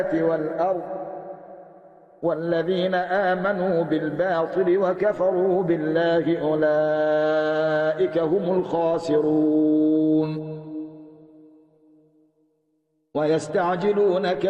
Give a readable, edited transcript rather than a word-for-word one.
والأرض والذين آمنوا بالباطل وكفروا بالله أولئك هم الخاسرون ويستعجلونك